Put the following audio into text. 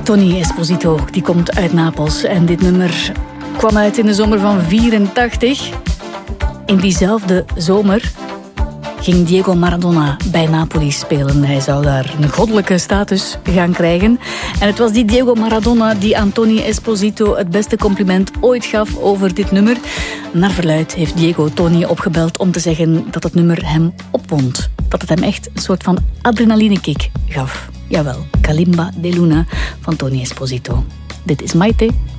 Tony Esposito, die komt uit Napels. En dit nummer kwam uit in de zomer van 1984. In diezelfde zomer ging Diego Maradona bij Napoli spelen. Hij zou daar een goddelijke status gaan krijgen. En het was die Diego Maradona die aan Tony Esposito het beste compliment ooit gaf over dit nummer. Naar verluidt heeft Diego Tony opgebeld om te zeggen dat het nummer hem opwond. Dat het hem echt een soort van adrenalinekick gaf. Jawel, Kalimba de Luna van Tony Esposito. Dit is Maite